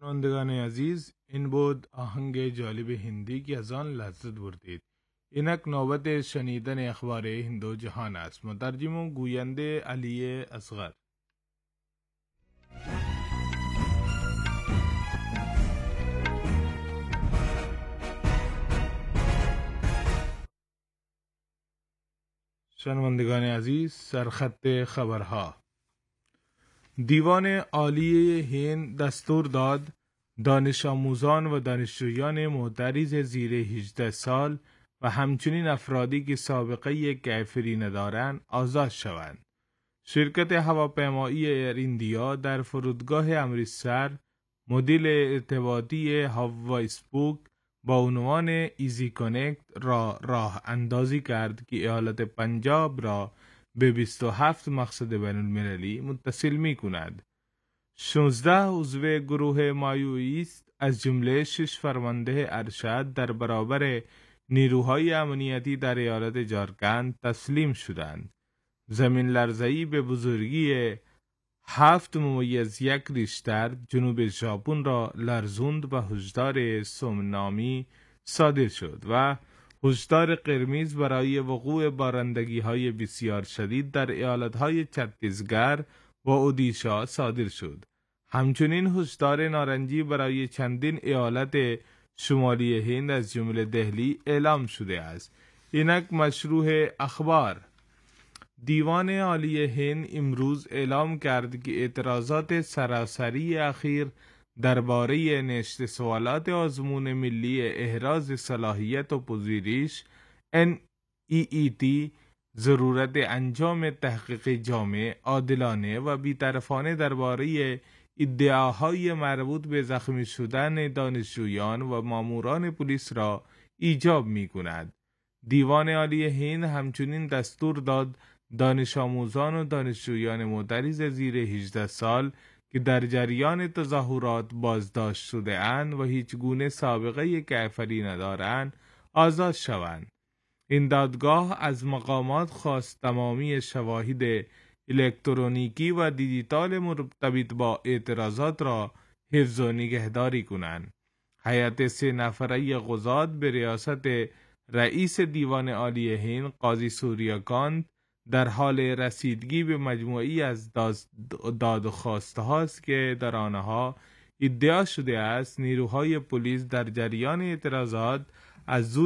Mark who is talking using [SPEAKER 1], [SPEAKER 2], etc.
[SPEAKER 1] شنوندگان عزیز، این بود آهنگ جالب هندی که از آن لذت بردید. اینک نوبت شنیدن اخبار هند و جهان است. مترجم و گوینده علی اصغر. شنوندگان عزیز، سرخط خبرها. دیوان عالی هند دستور داد دانش آموزان و دانشجویان معترض زیر 18 سال و همچنین افرادی که سابقه کیفری ندارند آزاد شوند. شرکت هواپیمایی ایر ایندیا در فرودگاه امرتسر مدل ارتباطی هاوا اسپوک با عنوان ایزی کانکت را راه اندازی کرد که ایالت پنجاب را به 27 مقصد بین المللی متصل می کند. 16 عضو گروه مایویست از جمله 6 فرمانده ارشد در برابر نیروهای امنیتی در ایالت جارکند تسلیم شدند. زمین لرزه‌ای به بزرگی 7.1 ریشتر جنوب ژاپن را لرزوند و هشدار سونامی صادر شد و هشدار قرمز برای وقوع بارندگی‌های بسیار شدید در ایالت‌های چتیسگڑ و اودیشا صادر شد. همچنین هشدار نارنجی برای چندین ایالت شمالی هند از جمله دهلی اعلام شده است. اینک مشروع اخبار. دیوان عالی هند امروز اعلام کرد که اعتراضات سراسری اخیر درباره نشست سوالات آزمون ملی احراز صلاحیت و پذیرش NEET ضرورت انجام تحقیق جامع، عادلانه و بی‌طرفانه درباره ادعاهای مربوط به زخمی شدن دانشجویان و ماموران پلیس را ایجاب می کند. دیوان عالی هند همچنین دستور داد دانش آموزان و دانشجویان معترض زیر 18 سال که در جریان تظاهرات بازداشت شده اند و هیچ گونه سابقه کیفری ندارند آزاد شوند. این دادگاه از مقامات خواست تمامی شواهد الکترونیکی و دیجیتال مرتبط با اعتراضات را حفظ و نگهداری کنند. هیئت 3 نفره قضات به ریاست رئیس دیوان عالی هند قاضی سوریاکانت در حال رسیدگی به مجموعی از دادخواسته هاست که در آنها ادعا شده است نیروهای پلیس در جریان اعتراضات از